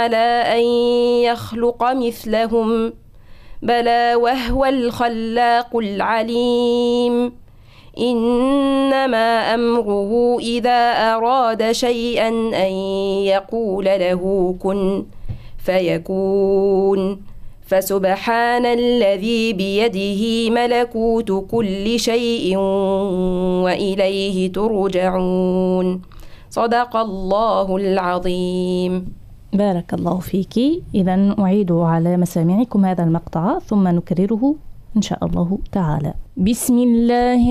على أن يخلق مثلهم بلى وهو الخلاق العليم إنما أمره إذا أراد شيئا أن يقول له كن فيكون فسبحان الذي بيده ملكوت كل شيء وإليه ترجعون. صدق الله العظيم. بارك الله فيك. إذن أعيد على مسامعكم هذا المقطع ثم نكرره إن شاء الله تعالى. بسم الله